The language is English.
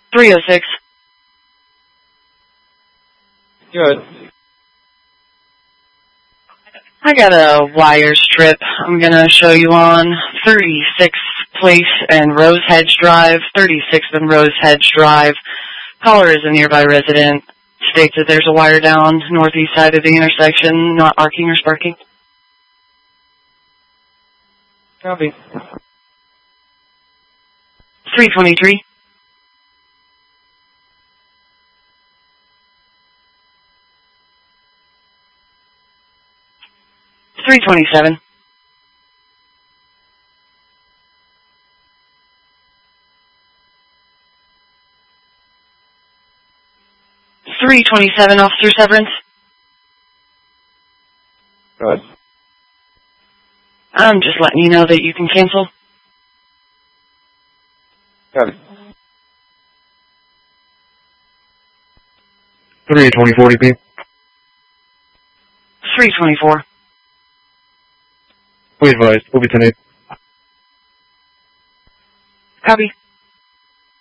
306. Good. I got a wire strip I'm going to show you on 36th Place and Rose Hedge Drive, 36th and Rose Hedge Drive. Caller is a nearby resident. States that there's a wire down northeast side of the intersection, not arcing or sparking. Copy. 323. $327. $327, Officer Severance. Good. I'm just letting you know that you can cancel. Copy. 32040P. 324. We advise. We'll be 10-8. Copy.